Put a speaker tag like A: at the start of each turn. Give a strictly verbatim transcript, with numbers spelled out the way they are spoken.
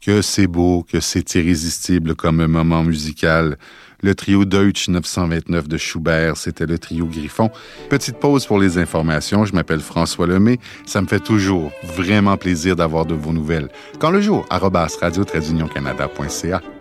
A: que c'est beau, que c'est irrésistible comme moment musical. Le trio Deutsch neuf cent vingt-neuf de Schubert, c'était le trio Griffon. Petite pause pour les informations. Je m'appelle François Lemay. Ça me fait toujours vraiment plaisir d'avoir de vos nouvelles. Quand le jour, arobase radio tiret union canada point c a.